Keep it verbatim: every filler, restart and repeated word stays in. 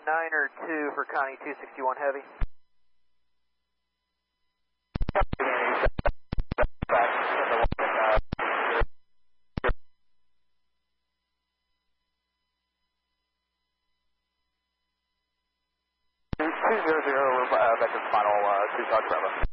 niner two for Connie two sixty-one Heavy. two zero zero, uh, vector final, uh, two Dodge Bravo.